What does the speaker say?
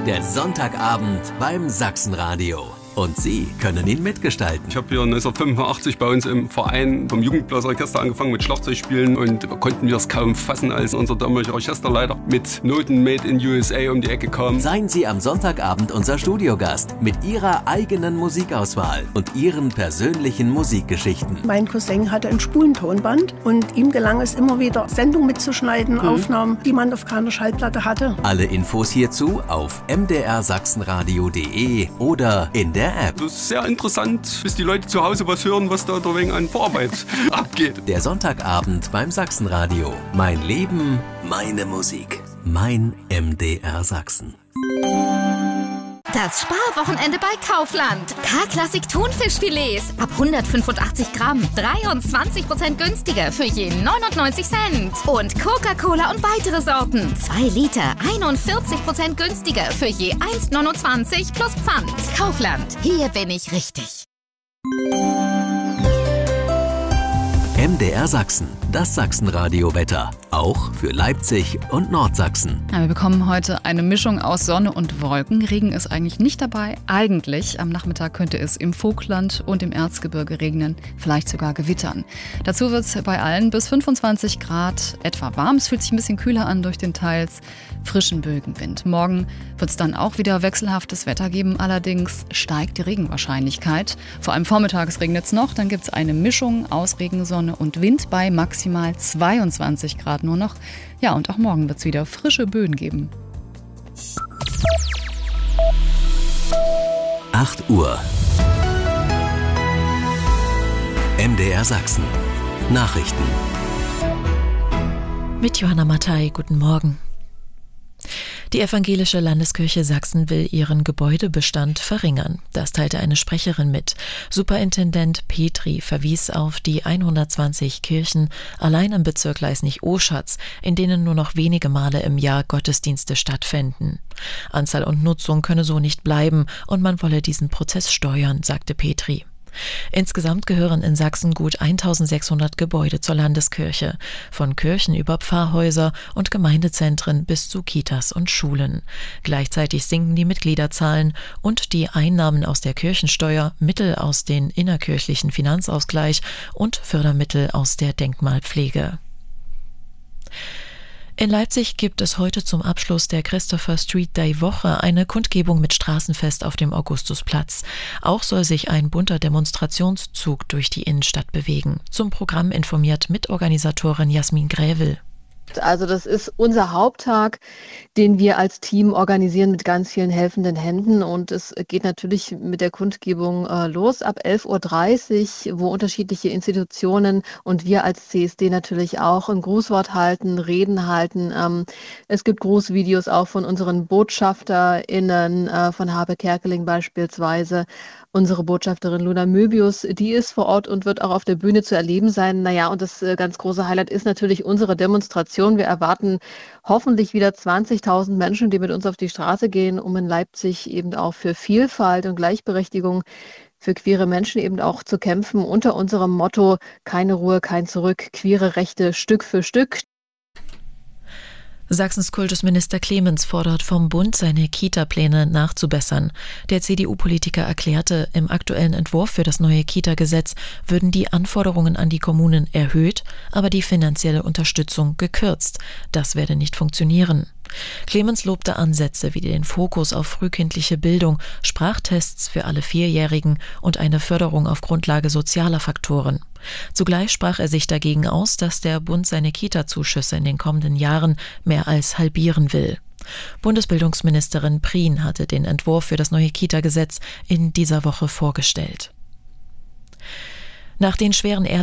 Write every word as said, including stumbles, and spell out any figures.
Der Sonntagabend beim Sachsenradio. Und Sie können ihn mitgestalten. Ich habe hier neunzehnhundertfünfundachtzig bei uns im Verein vom Jugendblasorchester angefangen mit Schlagzeugspielen und konnten wir es kaum fassen, als unser damaliger Orchesterleiter mit Noten Made in U S A um die Ecke kam. Seien Sie am Sonntagabend unser Studiogast mit Ihrer eigenen Musikauswahl und Ihren persönlichen Musikgeschichten. Mein Cousin hatte ein Spulentonband und ihm gelang es immer wieder, Sendungen mitzuschneiden, mhm. Aufnahmen, die man auf keiner Schallplatte hatte. Alle Infos hierzu auf m d r sachsenradio punkt d e oder in der App. Das ist sehr interessant, bis die Leute zu Hause was hören, was da der wegen an Vorarbeit abgeht. Der Sonntagabend beim Sachsenradio. Mein Leben, meine Musik. Mein M D R Sachsen. Das Sparwochenende bei Kaufland. K-Klassik Thunfischfilets ab hundertfünfundachtzig Gramm. dreiundzwanzig Prozent günstiger für je neunundneunzig Cent. Und Coca-Cola und weitere Sorten. zwei Liter, einundvierzig Prozent günstiger für je eins neunundzwanzig plus Pfand. Kaufland. Hier bin ich richtig. M D R Sachsen, das Sachsenradio-Wetter. Auch für Leipzig und Nordsachsen. Ja, wir bekommen heute eine Mischung aus Sonne und Wolken. Regen ist eigentlich nicht dabei. Eigentlich am Nachmittag könnte es im Vogtland und im Erzgebirge regnen, vielleicht sogar gewittern. Dazu wird es bei allen bis fünfundzwanzig Grad etwa warm. Es fühlt sich ein bisschen kühler an durch den teils frischen Bögenwind. Morgen wird es dann auch wieder wechselhaftes Wetter geben. Allerdings steigt die Regenwahrscheinlichkeit. Vor allem vormittags regnet es noch. Dann gibt es eine Mischung aus Regensonne und Wind bei maximal zweiundzwanzig Grad nur noch. Ja, und auch morgen wird es wieder frische Böen geben. acht Uhr. M D R Sachsen. Nachrichten. Mit Johanna Mattei, guten Morgen. Die Evangelische Landeskirche Sachsen will ihren Gebäudebestand verringern. Das teilte eine Sprecherin mit. Superintendent Petri verwies auf die hundertzwanzig Kirchen allein im Bezirk Leisnig-Oschatz, in denen nur noch wenige Male im Jahr Gottesdienste stattfinden. Anzahl und Nutzung könne so nicht bleiben und man wolle diesen Prozess steuern, sagte Petri. Insgesamt gehören in Sachsen gut eintausendsechshundert Gebäude zur Landeskirche, von Kirchen über Pfarrhäuser und Gemeindezentren bis zu Kitas und Schulen. Gleichzeitig sinken die Mitgliederzahlen und die Einnahmen aus der Kirchensteuer, Mittel aus dem innerkirchlichen Finanzausgleich und Fördermittel aus der Denkmalpflege. In Leipzig gibt es heute zum Abschluss der Christopher Street Day Woche eine Kundgebung mit Straßenfest auf dem Augustusplatz. Auch soll sich ein bunter Demonstrationszug durch die Innenstadt bewegen. Zum Programm informiert Mitorganisatorin Jasmin Grävel. Also das ist unser Haupttag, den wir als Team organisieren mit ganz vielen helfenden Händen, und es geht natürlich mit der Kundgebung äh, los ab elf Uhr dreißig, wo unterschiedliche Institutionen und wir als C S D natürlich auch ein Grußwort halten, Reden halten. Ähm, es gibt Grußvideos auch von unseren BotschafterInnen, äh, von Habe Kerkeling beispielsweise. Unsere Botschafterin Luna Möbius, die ist vor Ort und wird auch auf der Bühne zu erleben sein. Naja, und das äh, ganz große Highlight ist natürlich unsere Demonstration. Wir erwarten hoffentlich wieder zwanzigtausend Menschen, die mit uns auf die Straße gehen, um in Leipzig eben auch für Vielfalt und Gleichberechtigung für queere Menschen eben auch zu kämpfen. Unter unserem Motto: keine Ruhe, kein Zurück, queere Rechte Stück für Stück. Sachsens Kultusminister Clemens fordert vom Bund, seine Kita-Pläne nachzubessern. Der C D U-Politiker erklärte, im aktuellen Entwurf für das neue Kita-Gesetz würden die Anforderungen an die Kommunen erhöht, aber die finanzielle Unterstützung gekürzt. Das werde nicht funktionieren. Clemens lobte Ansätze wie den Fokus auf frühkindliche Bildung, Sprachtests für alle Vierjährigen und eine Förderung auf Grundlage sozialer Faktoren. Zugleich sprach er sich dagegen aus, dass der Bund seine Kita-Zuschüsse in den kommenden Jahren mehr als halbieren will. Bundesbildungsministerin Prien hatte den Entwurf für das neue Kita-Gesetz in dieser Woche vorgestellt. Nach den schweren Erd